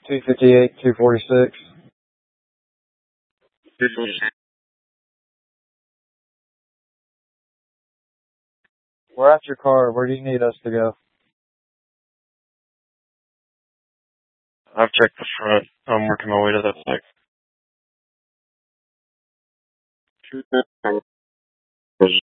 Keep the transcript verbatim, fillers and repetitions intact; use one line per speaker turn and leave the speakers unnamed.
two fifty-eight, two forty-six. We're at your car. Where do you need us to go?
I've checked the front. I'm working my way to that back.